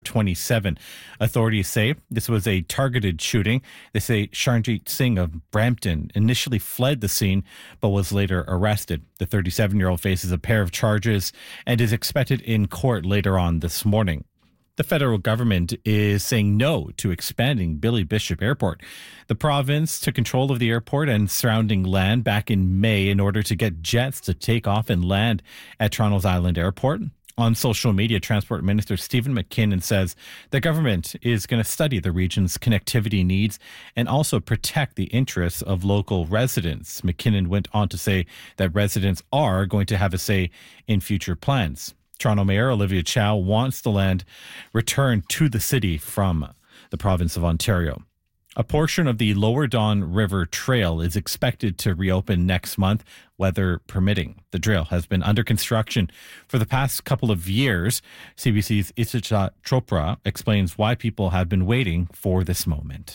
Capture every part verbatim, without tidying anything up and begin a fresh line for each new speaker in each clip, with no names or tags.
twenty-seven. Authorities say this was a targeted shooting. They say Sharnjeet Singh of Brampton initially fled the scene but was later arrested. The thirty-seven-year-old faces a pair of charges and is expected in court later on this morning. The federal government is saying no to expanding Billy Bishop Airport. The province took control of the airport and surrounding land back in May in order to get jets to take off and land at Toronto's Island Airport. On social media, Transport Minister Stephen McKinnon says the government is going to study the region's connectivity needs and also protect the interests of local residents. McKinnon went on to say that residents are going to have a say in future plans. Toronto Mayor Olivia Chow wants the land returned to the city from the province of Ontario. A portion of the Lower Don River Trail is expected to reopen next month, weather permitting. The trail has been under construction for the past couple of years. C B C's Isita Chopra explains why people have been waiting for this moment.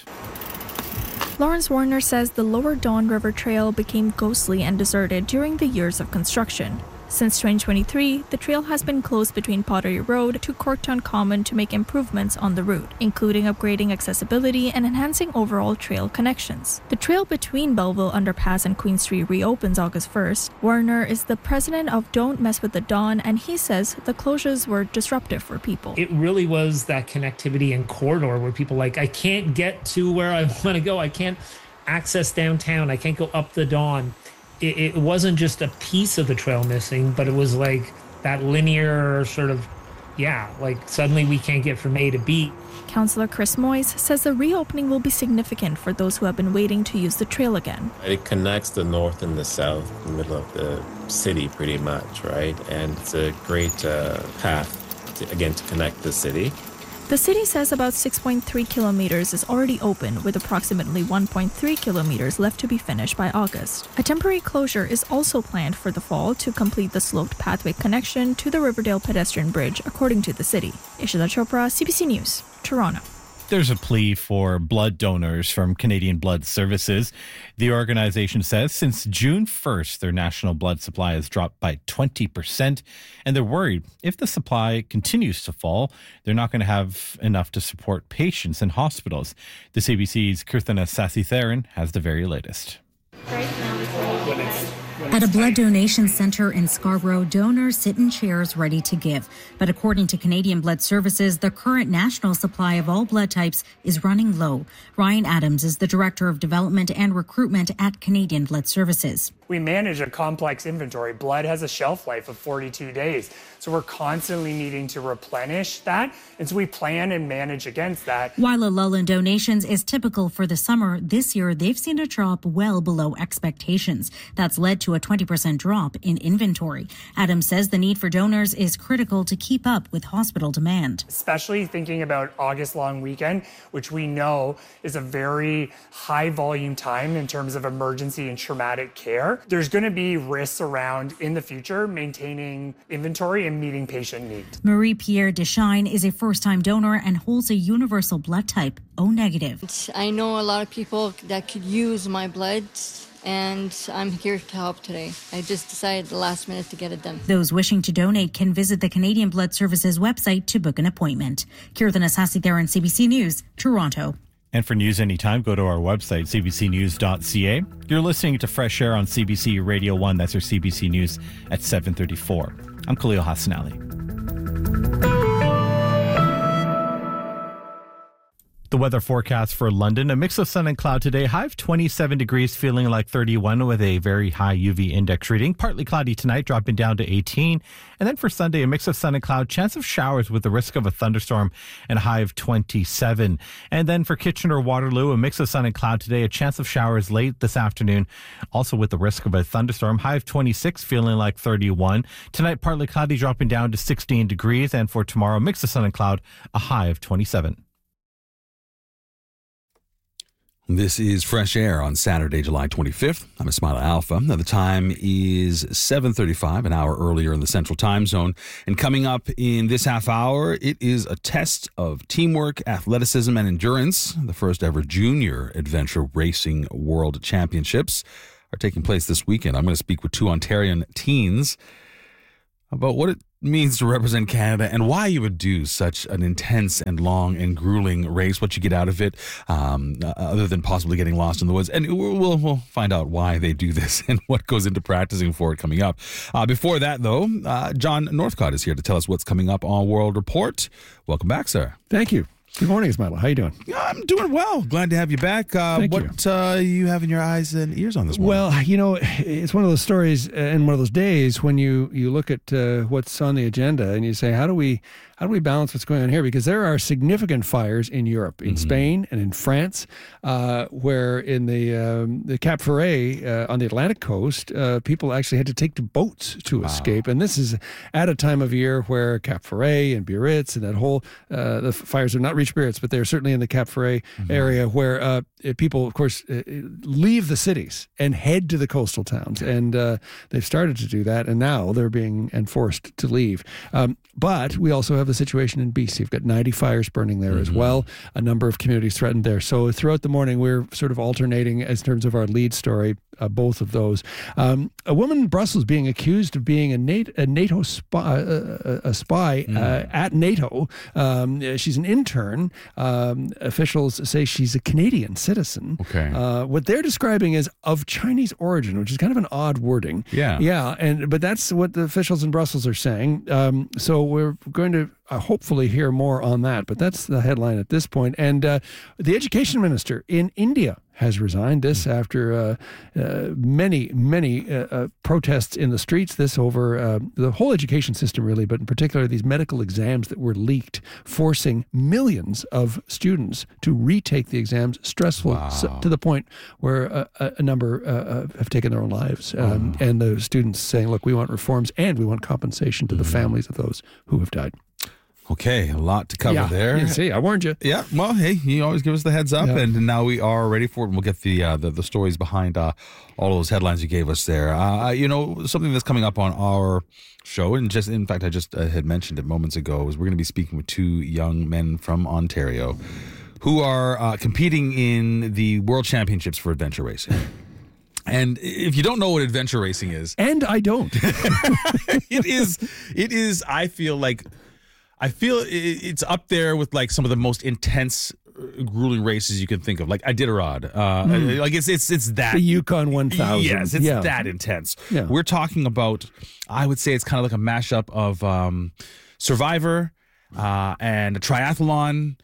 Lawrence Warner says the Lower Don River Trail became ghostly and deserted during the years of construction. Since twenty twenty-three, the trail has been closed between Pottery Road to Corktown Common to make improvements on the route, including upgrading accessibility and enhancing overall trail connections. The trail between Belleville Underpass and Queen Street reopens August first. Warner is the president of Don't Mess with the Don, and he says the closures were disruptive for people.
It really was that connectivity and corridor where people like, I can't get to where I want to go. I can't access downtown. I can't go up the Don. It, it wasn't just a piece of the trail missing, but it was like that linear sort of, yeah, like suddenly we can't get from A to B.
Councillor Chris Moyes says the reopening will be significant for those who have been waiting to use the trail again.
It connects the north and the south, the middle of the city pretty much, right? And it's a great uh, path, to, again, to connect the city.
The city says about six point three kilometers is already open, with approximately one point three kilometers left to be finished by August. A temporary closure is also planned for the fall to complete the sloped pathway connection to the Riverdale pedestrian bridge, according to the city. Ishita Chopra, C B C News, Toronto.
There's a plea for blood donors from Canadian Blood Services. The organization says since June first, their national blood supply has dropped by twenty percent, and they're worried if the supply continues to fall, they're not going to have enough to support patients in hospitals. The C B C's Kirthana Sasitharan has the very latest.
Right now it's really bad. At a blood donation centre in Scarborough, donors sit in chairs ready to give. But according to Canadian Blood Services, the current national supply of all blood types is running low. Ryan Adams is the Director of Development and Recruitment at Canadian Blood Services.
We manage a complex inventory. Blood has a shelf life of forty-two days. So we're constantly needing to replenish that. And so we plan and manage against that.
While a lull in donations is typical for the summer, this year they've seen a drop well below expectations. That's led to a twenty percent drop in inventory. Adams says the need for donors is critical to keep up with hospital demand.
Especially thinking about August long weekend, which we know is a very high volume time in terms of emergency and traumatic care. There's going to be risks around in the future maintaining inventory and meeting patient needs.
Marie-Pierre Deschines is a first-time donor and holds a universal blood type, O negative.
I know a lot of people that could use my blood, and I'm here to help today. I just decided the last minute to get it done.
Those wishing to donate can visit the Canadian Blood Services website to book an appointment. Kirthana Sasitharan, C B C News, Toronto.
And for news anytime, go to our website, c b c news dot c a. You're listening to Fresh Air on C B C Radio one. That's our C B C News at seven thirty-four. I'm Khalil Hassan Ali. The weather forecast for London, a mix of sun and cloud today. High of twenty-seven degrees, feeling like thirty-one with a very high U V index reading. Partly cloudy tonight, dropping down to eighteen. And then for Sunday, a mix of sun and cloud, chance of showers with the risk of a thunderstorm and a high of twenty-seven. And then for Kitchener-Waterloo, a mix of sun and cloud today, a chance of showers late this afternoon, also with the risk of a thunderstorm. High of twenty-six, feeling like thirty-one. Tonight, partly cloudy, dropping down to sixteen degrees. And for tomorrow, a mix of sun and cloud, a high of twenty-seven.
This is Fresh Air on Saturday, July twenty-fifth. I'm Ismaila Alpha. Now the time is seven thirty-five, an hour earlier in the Central Time Zone. And coming up in this half hour, it is a test of teamwork, athleticism, and endurance. The first ever Junior Adventure Racing World Championships are taking place this weekend. I'm going to speak with two Ontarian teens about what it means to represent Canada and why you would do such an intense and long and grueling race, what you get out of it, um, uh, other than possibly getting lost in the woods. And we'll, we'll, we'll find out why they do this and what goes into practicing for it coming up. Uh, before that, though, uh, John Northcott is here to tell us what's coming up on World Report. Welcome back, sir.
Thank you. Good morning, Ismail. How you doing?
Yeah, I'm doing well. Glad to have you back. Uh,
Thank
what you. Uh, you have in your eyes and ears on this morning?
Well, you know, it's one of those stories and one of those days when you, you look at uh, what's on the agenda and you say, how do we how do we balance what's going on here? Because there are significant fires in Europe, in mm-hmm. Spain and in France, uh, where in the um, the Cap Ferret uh, on the Atlantic coast, uh, people actually had to take to boats to wow. escape. And this is at a time of year where Cap Ferret and Biarritz and that whole uh, the fires have not reached Biarritz, but they're certainly in the Cap Ferret mm-hmm. area where uh, people, of course, uh, leave the cities and head to the coastal towns. And uh, they've started to do that, and now they're being enforced to leave. Um, but we also have the situation in B C. We've got ninety fires burning there mm-hmm. as well. A number of communities threatened there. So throughout the morning, we're sort of alternating in terms of our lead story, uh, both of those. Um, a woman in Brussels being accused of being a NATO, a NATO spy, uh, a spy mm. uh, at NATO. Um, she's an intern. Um, officials say she's a Canadian citizen.
Okay.
Uh, what they're describing is of Chinese origin, which is kind of an odd wording.
Yeah.
Yeah. And but that's what the officials in Brussels are saying. Um, so we're going to uh, hopefully hear more on that. But that's the headline at this point. And uh, the education minister in India has resigned. This after uh, uh, many, many uh, uh, protests in the streets. This over uh, the whole education system, really, but in particular these medical exams that were leaked, forcing millions of students to retake the exams. Stressful wow. so, to the point where uh, a, a number uh, have taken their own lives. Um, oh. And the students saying, look, we want reforms and we want compensation to the families of those who have died.
Okay, a lot to cover
yeah,
there.
You see, I warned you.
Yeah, well, hey, you always give us the heads up, yeah. and now we are ready for it, and we'll get the uh, the, the stories behind uh, all those headlines you gave us there. Uh, you know, something that's coming up on our show, and just in fact, I just uh, had mentioned it moments ago, is we're going to be speaking with two young men from Ontario who are uh, competing in the World Championships for adventure racing. And if you don't know what adventure racing is,
and I don't,
it is, it is. I feel like. I feel it's up there with like some of the most intense, grueling races you can think of. Like Iditarod, uh, mm. like it's it's it's that
the Yukon one thousand.
Yes, it's
yeah.
that intense.
Yeah.
We're talking about. I would say it's kind of like a mashup of um, Survivor uh, and a triathlon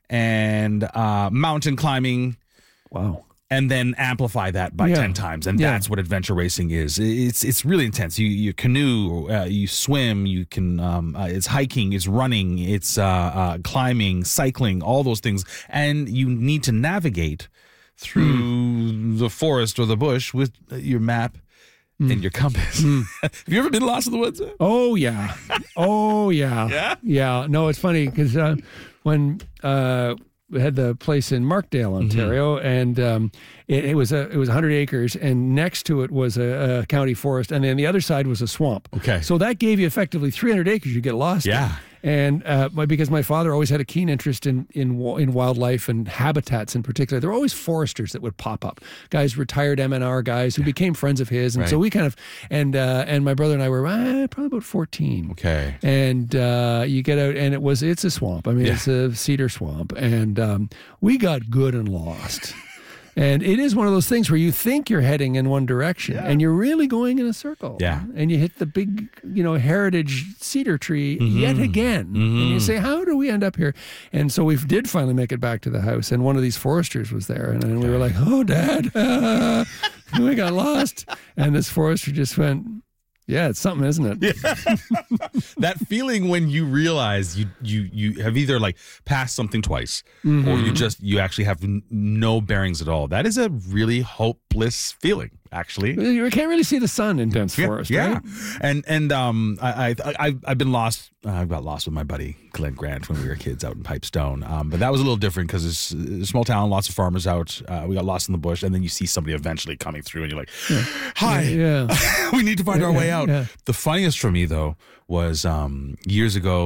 and uh, mountain climbing.
Wow.
And then amplify that by yeah. ten times, and yeah. that's what adventure racing is. It's it's really intense. You you canoe, uh, you swim, you can. Um, uh, it's hiking, it's running, it's uh, uh, climbing, cycling, all those things, and you need to navigate through mm. the forest or the bush with your map mm. and your compass. Mm. Have you ever been lost in the woods?
Oh yeah, oh yeah,
yeah,
yeah. No, it's funny because uh, when. Uh, We had the place in Markdale, Ontario, mm-hmm. and um, it, it was a it was one hundred acres, and next to it was a, a county forest, and then the other side was a swamp.
Okay,
so that gave you effectively three hundred acres. You get lost.
Yeah.
In. And uh, my, because my father always had a keen interest in, in in wildlife and habitats in particular, there were always foresters that would pop up, guys, retired M N R guys who became friends of his, and right. so we kind of and uh, and my brother and I were uh, probably about fourteen.
Okay,
and uh, you get out, and it was it's a swamp. I mean,
yeah.
it's a cedar swamp, and um, we got good and lost. And it is one of those things where you think you're heading in one direction yeah. and you're really going in a circle.
Yeah.
And you hit the big, you know, heritage cedar tree mm-hmm. yet again. Mm-hmm. And you say, how do we end up here? And so we did finally make it back to the house. And one of these foresters was there. And, and we were like, oh, Dad, uh, we got lost. And this forester just went, yeah, it's something, isn't it?
Yeah. That feeling when you realize you you you have either like passed something twice mm-hmm. or you just you actually have n- no bearings at all. That is a really hopeless feeling, actually.
You can't really see the sun in dense
yeah,
forest,
yeah.
right?
And and um I I I've, I've been lost. Uh, I got lost with my buddy Glenn Grant when we were kids out in Pipestone. Um, but that was a little different because it's a small town, lots of farmers out. Uh, we got lost in the bush, and then you see somebody eventually coming through, and you're like,
yeah.
"Hi,
yeah.
we need to find
yeah,
our way
yeah,
out."
Yeah.
The funniest for me though was um, years ago.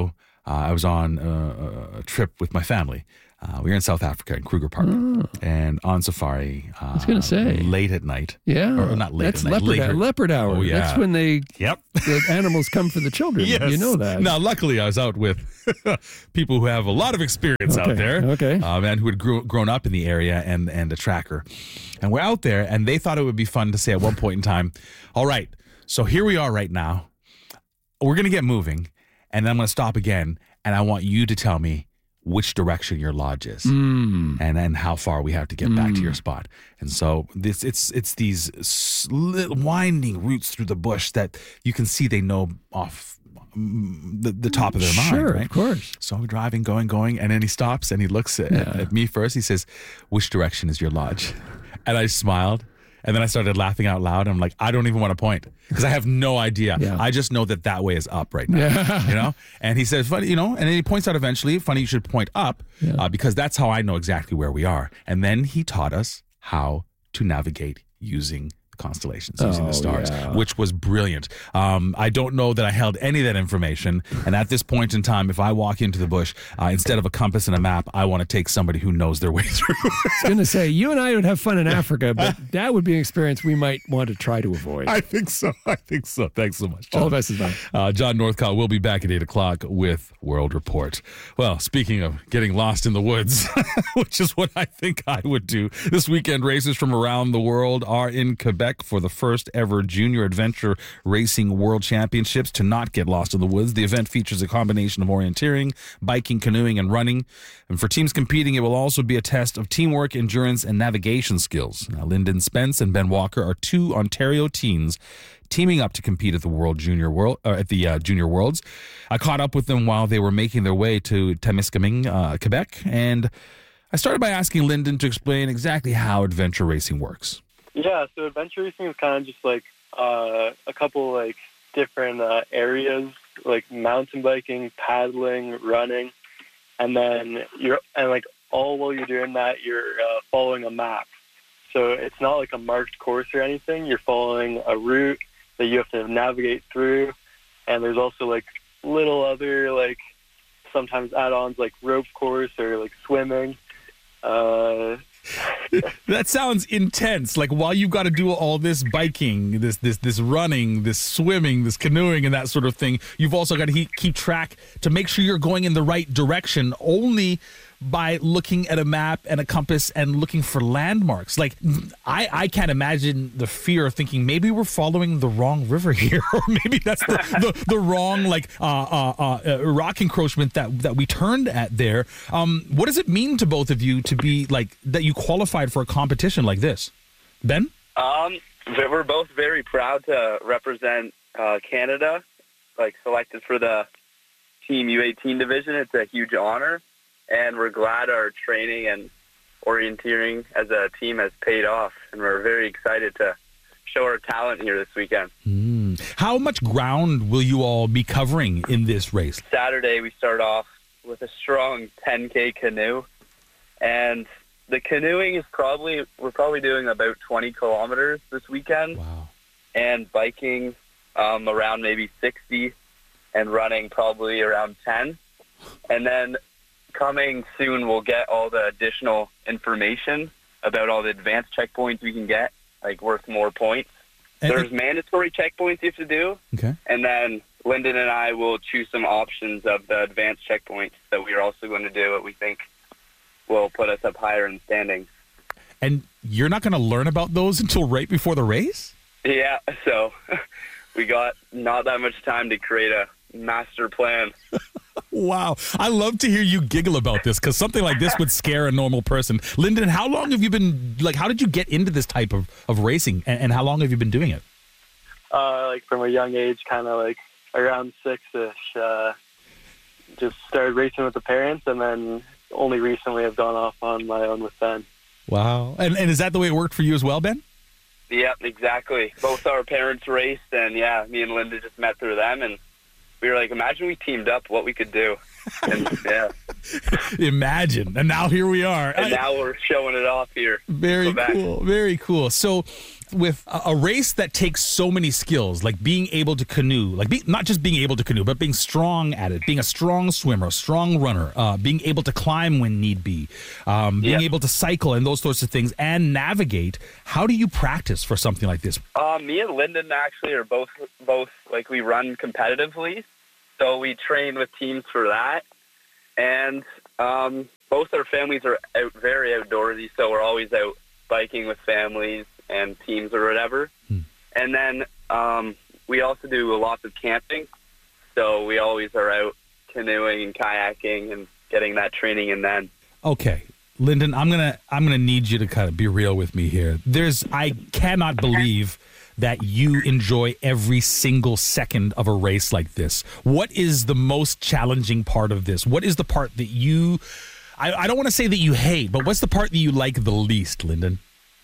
Uh, I was on uh, a trip with my family. Uh, we were in South Africa in Kruger Park, oh. and on safari. Uh,
I was going to say
late at night.
Yeah,
or not late
that's
at night.
leopard,
Later.
leopard hour.
Oh, yeah.
That's when they.
Yep.
The animals come for the children.
Yes.
You know that.
Now, luckily, I was out with people who have a lot of experience
okay.
out there.
Okay.
Um, and who had grew, grown up in the area, and and a tracker, and we're out there, and they thought it would be fun to say at one point in time, "All right, so here we are right now. We're going to get moving, and then I'm going to stop again, and I want you to tell me which direction your lodge is,
mm.
and then how far we have to get mm. back to your spot." And so this it's it's these sli- winding routes through the bush that you can see they know off the, the top of their mind.
Sure,
right?
Of course.
So we're driving, going, going, and then he stops and he looks at,
yeah.
at me first. He says, "Which direction is your lodge?" And I smiled. And then I started laughing out loud. I'm like, I don't even want to point because I have no idea.
Yeah.
I just know that that way is up right now,
yeah.
you know? And he says, funny, you know, and then he points out eventually, funny, you should point up
yeah.
uh, because that's how I know exactly where we are. And then he taught us how to navigate using constellations, using
oh,
the stars,
yeah.
which was brilliant. Um, I don't know that I held any of that information. And at this point in time, if I walk into the bush, uh, instead of a compass and a map, I want to take somebody who knows their way through.
I was going to say, you and I would have fun in Africa, but that would be an experience we might want to try to avoid.
I think so. I think so. Thanks so much, John.
All the best is fine.
Uh, John Northcott will be back at eight o'clock with World Report. Well, speaking of getting lost in the woods, which is what I think I would do, this weekend races from around the world are in Quebec for the first ever Junior Adventure Racing World Championships. To not get lost in the woods, the event features a combination of orienteering, biking, canoeing, and running. And for teams competing, it will also be a test of teamwork, endurance, and navigation skills. Now, Lyndon Spence and Ben Walker are two Ontario teens teaming up to compete at the World Junior World uh, at the uh, Junior Worlds. I caught up with them while they were making their way to Témiscamingue, uh, Quebec, and I started by asking Lyndon to explain exactly how adventure racing works.
Yeah, so adventure racing is kind of just like uh, a couple like different uh, areas, like mountain biking, paddling, running, and then you're and like all while you're doing that, you're uh, following a map. So it's not like a marked course or anything. You're following a route that you have to navigate through, and there's also like little other like sometimes add-ons like rope course or like swimming. Uh,
That sounds intense. Like while you've got to do all this biking, this this this running, this swimming, this canoeing, and that sort of thing, you've also got to he- keep track to make sure you're going in the right direction. Only by looking at a map and a compass and looking for landmarks. Like I, I can't imagine the fear of thinking maybe we're following the wrong river here, or maybe that's the, the, the wrong like uh, uh, uh, rock encroachment that that we turned at there. Um, what does it mean to both of you to be like that you qualified for a competition like this, Ben?
Um, we're both very proud to represent uh, Canada, like selected for the Team U eighteen division. It's a huge honor. And we're glad our training and orienteering as a team has paid off. And we're very excited to show our talent here this weekend.
Mm. How much ground will you all be covering in this race?
Saturday, we start off with a strong ten K canoe. And the canoeing is probably, we're probably doing about twenty kilometers this weekend.
Wow.
And biking um, around maybe sixty and running probably around ten. And then coming soon, we'll get all the additional information about all the advanced checkpoints we can get, like worth more points.
And,
There's mandatory checkpoints you have to do.
Okay.
And then Lyndon and I will choose some options of the advanced checkpoints that we are also going to do what we think will put us up higher in standings.
And you're not going to learn about those until right before the race?
Yeah, so we got not that much time to create a master plan.
Wow. I love to hear you giggle about this because something like this would scare a normal person. Lyndon, how long have you been, like, how did you get into this type of, of racing and, and how long have you been doing it?
Uh, like from a young age, kind of like around six-ish, uh, just started racing with the parents and then only recently have gone off on my own with Ben.
Wow. And, and is that the way it worked for you as well, Ben?
Yep, exactly. Both our parents raced and yeah, me and Linda just met through them and we were like, imagine we teamed up, what we could do. And, yeah.
Imagine. And now here we are.
And now we're showing it off here.
Very cool. Very cool. So with a, a race that takes so many skills, like being able to canoe, like be, not just being able to canoe, but being strong at it, being a strong swimmer, a strong runner, uh, being able to climb when need be, um, being
Yeah.
able to cycle and those sorts of things and navigate. How do you practice for something like this?
Uh, me and Lyndon actually are both, both like we run competitively. So we train with teams for that. And um, both our families are out, very outdoorsy, so we're always out biking with families and teams or whatever.
Hmm.
And then um, we also do lots of camping, so we always are out canoeing and kayaking and getting that training in then.
Okay, Lyndon, I'm gonna I'm gonna need you to kind of be real with me here. There's I cannot believe that you enjoy every single second of a race like this. What is the most challenging part of this? What is the part that you I, I don't want to say that you hate, but what's the part that you like the least, Lyndon?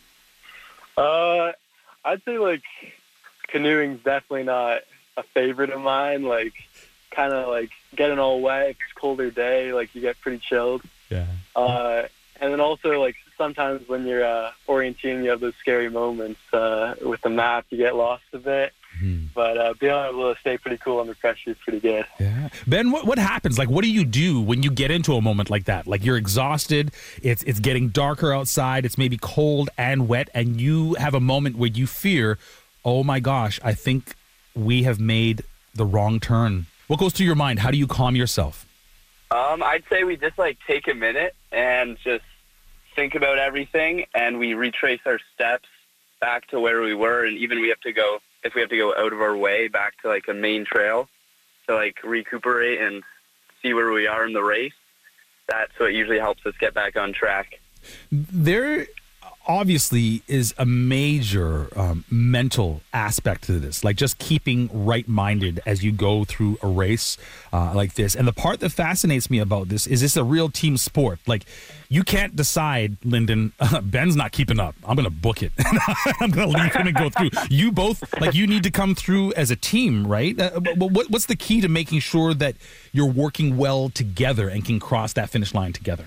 Uh, I'd say like canoeing's definitely not a favorite of mine. Like, kind of like getting all wet. If it's a colder day, like you get pretty chilled.
Yeah.
Uh, and then also like sometimes when you're uh, orienteering, you have those scary moments uh, with the map. You get lost a bit.
Mm-hmm.
But uh, being able to stay pretty cool under pressure is pretty good.
Yeah. Ben, what, what happens? Like, what do you do when you get into a moment like that? Like, you're exhausted, it's it's getting darker outside, it's maybe cold and wet, and you have a moment where you fear, oh my gosh, I think we have made the wrong turn. What goes through your mind? How do you calm yourself?
Um, I'd say we just like take a minute and just think about everything, and we retrace our steps back to where we were, and even we have to go if we have to go out of our way back to like a main trail to like recuperate and see where we are in the race. That's what usually helps us get back on track.
There obviously is a major um, mental aspect to this, like just keeping right-minded as you go through a race uh, like this. And the part that fascinates me about this is this a real team sport. Like, you can't decide, Lyndon, uh, Ben's not keeping up, I'm going to book it. I'm going to leave him and go through. You both, like, you need to come through as a team, right? Uh, but what, what's the key to making sure that you're working well together and can cross that finish line together?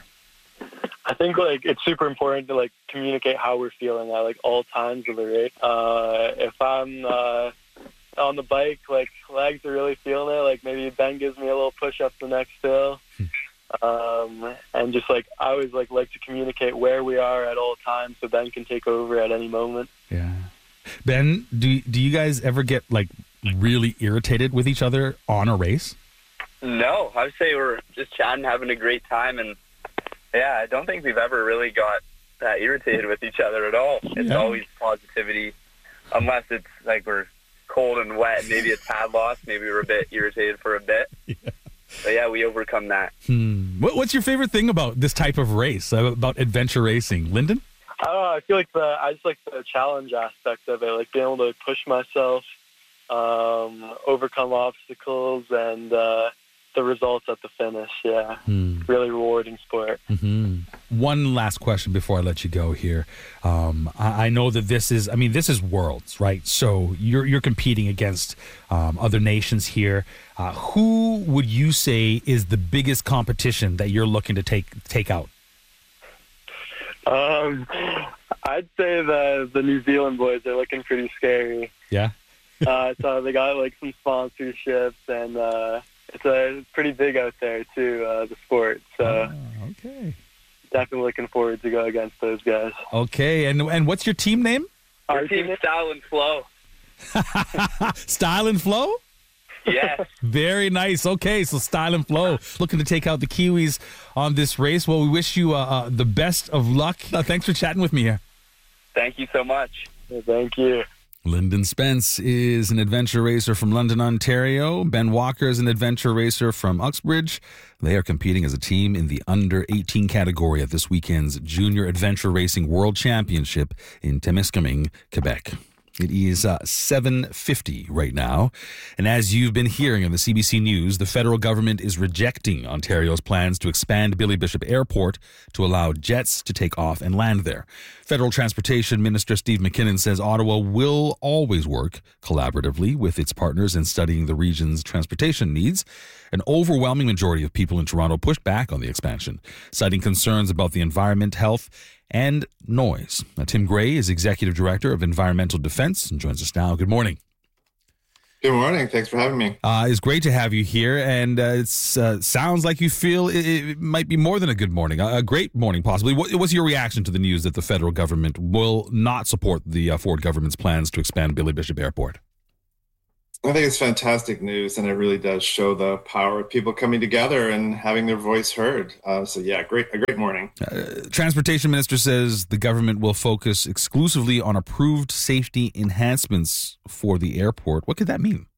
I think like it's super important to like communicate how we're feeling at like all times of the race. Uh, if I'm uh, on the bike, like legs are really feeling it, like maybe Ben gives me a little push up the next hill. Um, and just like I always like like to communicate where we are at all times so Ben can take over at any moment.
Yeah. Ben, do do you guys ever get like really irritated with each other on a race?
No, I would say we're just chatting, having a great time, and yeah, I don't think we've ever really got that irritated with each other at all. It's
Yeah.
always positivity, unless it's like we're cold and wet, and maybe a tad lost, maybe we're a bit irritated for a bit.
Yeah.
But yeah, we overcome that.
Hmm. What, what's your favorite thing about this type of race, uh, about adventure racing? Lyndon?
I don't know. I feel like the I just like the challenge aspect of it, like being able to push myself, um, overcome obstacles, and uh, the results at the finish. Yeah,
Hmm.
really rewarding sport.
Mm-hmm. One last question before I let you go here. Um, I, I know that this is, I mean, this is Worlds, right? So you're you're competing against um, other nations here. Uh, who would you say is the biggest competition that you're looking to take take out?
Um, I'd say the the New Zealand boys are looking pretty scary.
Yeah.
uh, so they got like some sponsorships, and uh, it's a it's pretty big out there too. Uh, the sport. So
Oh, okay.
definitely looking forward to go against those guys.
Okay. And and what's your team name?
Our
Our
team
team-
Style and Flow.
Style and Flow?
Yes.
Very nice. Okay, so Style and Flow looking to take out the Kiwis on this race. Well, we wish you uh, uh, the best of luck. Uh, thanks for chatting with me here.
Thank you so much.
Yeah, thank you.
Lyndon Spence is an adventure racer from London, Ontario. Ben Walker is an adventure racer from Uxbridge. They are competing as a team in the under eighteen category at this weekend's Junior Adventure Racing World Championship in Témiscamingue, Quebec. It is uh, seven fifty right now. And as you've been hearing on the C B C News, the federal government is rejecting Ontario's plans to expand Billy Bishop Airport to allow jets to take off and land there. Federal Transportation Minister Steve McKinnon says Ottawa will always work collaboratively with its partners in studying the region's transportation needs. An overwhelming majority of people in Toronto pushed back on the expansion, citing concerns about the environment, health, and noise. Now, Tim Gray is Executive Director of Environmental Defense and joins us now. Good morning.
Good morning. Thanks for having me.
Uh, it's great to have you here, and uh, it uh, sounds like you feel it, it might be more than a good morning, a, a great morning possibly. What was your reaction to the news that the federal government will not support the uh, Ford government's plans to expand Billy Bishop Airport?
I think it's fantastic news, and it really does show the power of people coming together and having their voice heard. Uh, so, yeah, great, a great morning.
Uh, Transportation Minister says the government will focus exclusively on approved safety enhancements for the airport. What could that mean?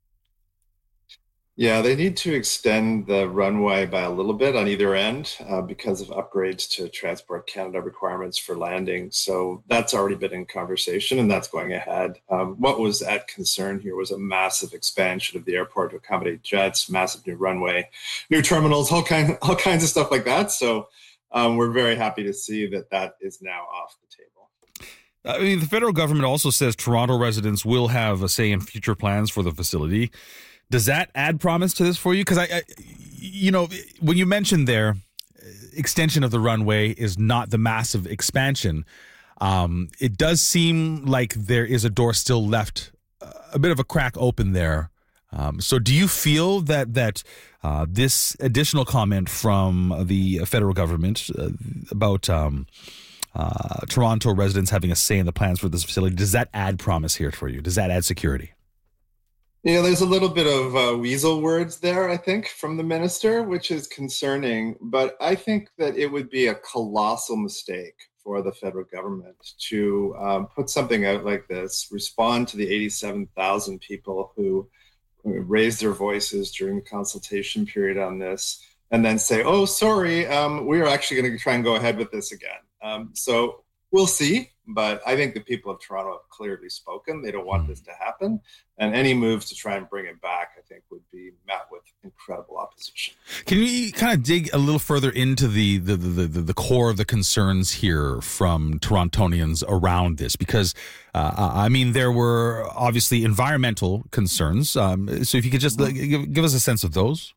Yeah, they need to extend the runway by a little bit on either end uh, because of upgrades to Transport Canada requirements for landing. So that's already been in conversation, and that's going ahead. Um, what was at concern here was a massive expansion of the airport to accommodate jets, massive new runway, new terminals, all, kind, all kinds of stuff like that. So um, we're very happy to see that that is now off the table.
I mean, the federal government also says Toronto residents will have a say in future plans for the facility. Does that add promise to this for you? Because, I, I, you know, when you mentioned there, extension of the runway is not the massive expansion. Um, it does seem like there is a door still left, uh, a bit of a crack open there. Um, so do you feel that that uh, this additional comment from the federal government uh, about um, uh, Toronto residents having a say in the plans for this facility, does that add promise here for you? Does that add security?
Yeah, there's a little bit of uh, weasel words there, I think, from the minister, which is concerning. But I think that it would be a colossal mistake for the federal government to um, put something out like this, respond to the eighty-seven thousand people who, who raised their voices during the consultation period on this, and then say, oh, sorry, um, we're actually going to try and go ahead with this again. Um, so we'll see. But I think the people of Toronto have clearly spoken. They don't want this to happen. And any moves to try and bring it back, I think, would be met with incredible opposition.
Can you kind of dig a little further into the the, the, the, the core of the concerns here from Torontonians around this? Because, uh, I mean, there were obviously environmental concerns. Um, so if you could just uh, give, give us a sense of those.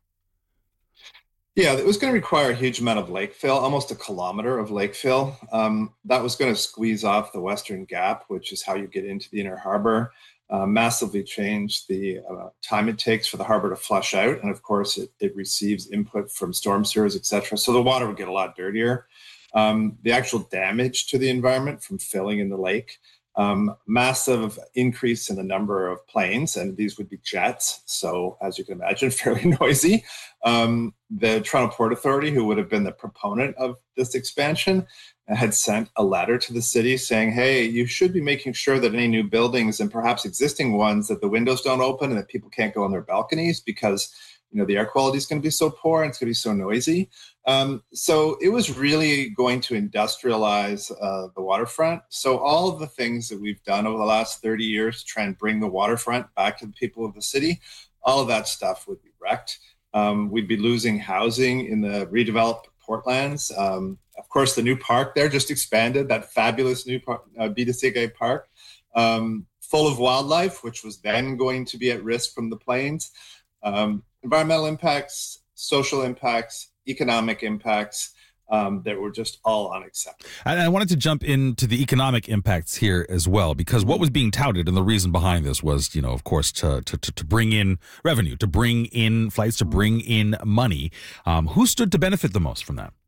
Yeah, it was going to require a huge amount of lake fill, almost a kilometer of lake fill. Um, that was going to squeeze off the Western Gap, which is how you get into the inner harbor, uh, massively change the uh, time it takes for the harbor to flush out. And of course, it, it receives input from storm sewers, et cetera. So the water would get a lot dirtier. Um, the actual damage to the environment from filling in the lake, um, massive increase in the number of planes, and these would be jets. So as you can imagine, fairly noisy. Um, the Toronto Port Authority, who would have been the proponent of this expansion, had sent a letter to the city saying, hey, you should be making sure that any new buildings and perhaps existing ones, that the windows don't open and that people can't go on their balconies because, you know, the air quality is going to be so poor and it's going to be so noisy. Um, so it was really going to industrialize uh, the waterfront. So all of the things that we've done over the last thirty years to try and bring the waterfront back to the people of the city, all of that stuff would be wrecked. Um, we'd be losing housing in the redeveloped Portlands. Um, of course, the new park there just expanded, that fabulous new park, uh, Bidasige Park, um, full of wildlife, which was then going to be at risk from the planes. Um, environmental impacts, social impacts, economic impacts um, that were just all unacceptable.
And I wanted to jump into the economic impacts here as well, because what was being touted and the reason behind this was, you know, of course, to to, to bring in revenue, to bring in flights, to bring in money. Um, who stood to benefit the most from that?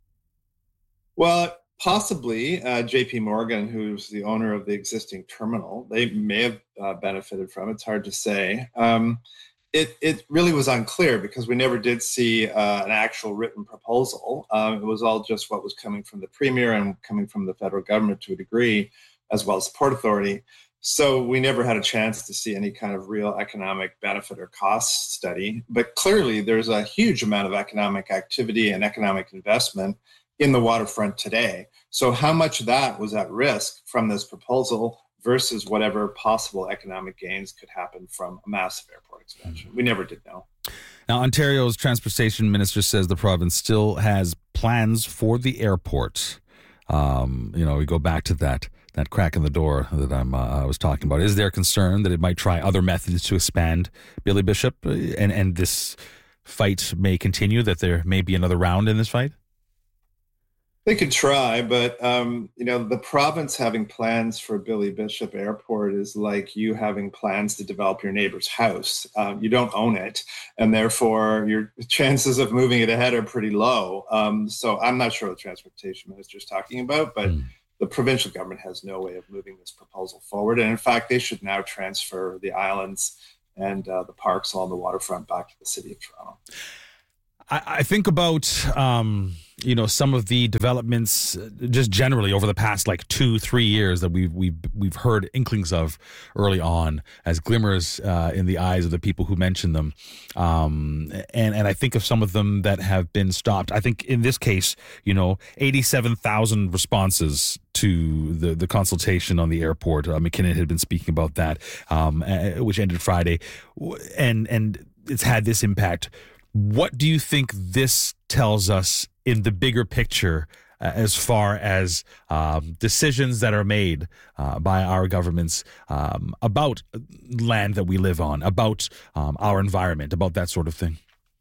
Well, possibly uh, J P Morgan, who's the owner of the existing terminal. They may have uh, benefited from it. It's hard to say. Um, It it really was unclear because we never did see uh, an actual written proposal. Um, it was all just what was coming from the Premier and coming from the federal government to a degree, as well as the Port Authority. So we never had a chance to see any kind of real economic benefit or cost study. But clearly there's a huge amount of economic activity and economic investment in the waterfront today. So how much of that was at risk from this proposal? versus whatever possible economic gains could happen from a massive airport expansion. We never did know.
Now, Ontario's transportation minister says the province still has plans for the airport. Um, you know, we go back to that that crack in the door that I'm, uh, I was talking about. Is there concern that it might try other methods to expand Billy Bishop, and, and this fight may continue, that there may be another round in this fight?
They could try, but, um, you know, the province having plans for Billy Bishop Airport is like you having plans to develop your neighbor's house. Um, you don't own it, and therefore your chances of moving it ahead are pretty low. Um, so I'm not sure what the transportation minister is talking about, but mm. the provincial government has no way of moving this proposal forward. And in fact, they should now transfer the islands and uh, the parks along the waterfront back to the city of Toronto.
I, I think about, um, you know, some of the developments just generally over the past like two, three years that we've we've we've heard inklings of early on as glimmers uh, in the eyes of the people who mention them, um, and and I think of some of them that have been stopped. I think in this case, you know, eighty-seven thousand responses to the the consultation on the airport. Uh, McKinnon had been speaking about that, um, which ended Friday, and and it's had this impact. What do you think this tells us in the bigger picture uh, as far as um, decisions that are made uh, by our governments um, about land that we live on, about um, our environment, about that sort of thing?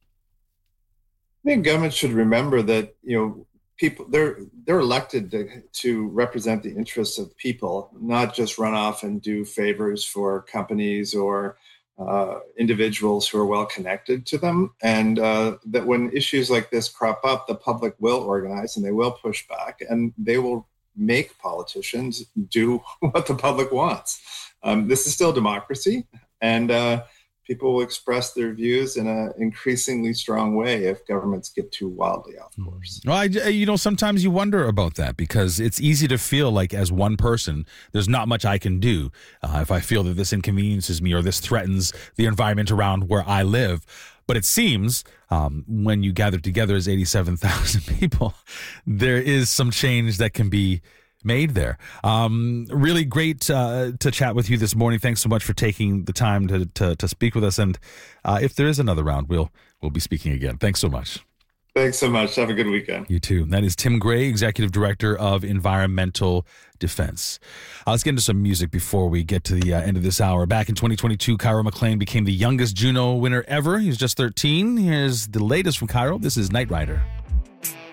I think government should remember that, you know, people, they're they're elected to, to represent the interests of people, not just run off and do favors for companies or Uh, individuals who are well connected to them, and uh, that when issues like this crop up, the public will organize and they will push back, and they will make politicians do what the public wants. Um, this is still democracy, and uh, people will express their views in an increasingly strong way if governments get too wildly off course.
Well, I, you know, sometimes you wonder about that because it's easy to feel like as one person, there's not much I can do uh, if I feel that this inconveniences me or this threatens the environment around where I live. But it seems um, when you gather together as eighty-seven thousand people, there is some change that can be made there. Um, really great uh, to chat with you this morning. Thanks so much for taking the time to to, to speak with us. And uh, if there is another round, we'll we'll be speaking again. Thanks so much.
Thanks so much. Have a good weekend.
You too. That is Tim Gray, Executive Director of Environmental Defense. Uh, let's get into some music before we get to the uh, end of this hour. Back in twenty twenty-two, Cairo McLean became the youngest Juno winner ever. He was just thirteen. Here's the latest from Cairo. This is Night Rider.